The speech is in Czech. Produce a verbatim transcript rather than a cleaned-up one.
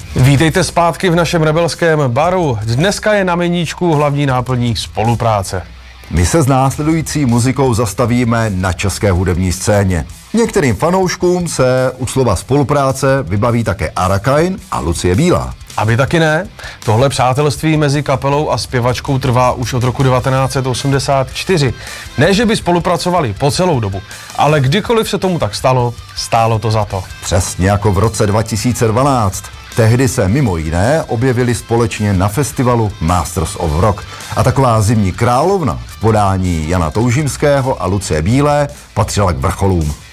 Vítejte zpátky v našem rebelském baru. Dneska je na meníčku hlavní náplní spolupráce. My se s následující muzikou zastavíme na české hudební scéně. Některým fanouškům se u slova spolupráce vybaví také Arakain a Lucie Bílá. A vy taky ne? Tohle přátelství mezi kapelou a zpěvačkou trvá už od roku devatenáct set osmdesát čtyři. Ne, že by spolupracovali po celou dobu, ale kdykoliv se tomu tak stalo, stálo to za to. Přesně jako v roce dva tisíce dvanáct. Tehdy se mimo jiné objevili společně na festivalu Masters of Rock. A taková zimní královna v podání Jana Toužimského a Lucie Bílé patřila k vrcholům.